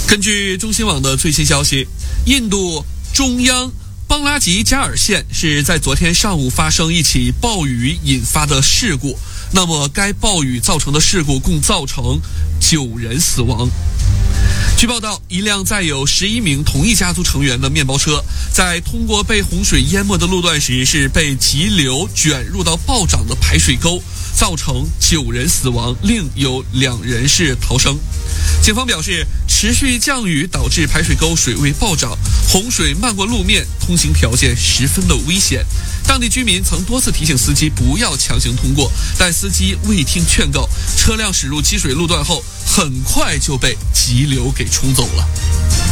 根据中新网的最新消息，印度中央邦拉吉加尔县是在昨天上午发生一起暴雨引发的事故，那么该暴雨造成的事故共造成9人死亡。据报道，一辆载有11名同一家族成员的面包车，在通过被洪水淹没的路段时，是被急流卷入到暴涨的排水沟，造成9人死亡，另有2人是逃生。警方表示，持续降雨导致排水沟水位暴涨，洪水漫过路面，通行条件十分的危险。当地居民曾多次提醒司机不要强行通过，但司机未听劝告，车辆驶入积水路段后，很快就被急流给冲走了。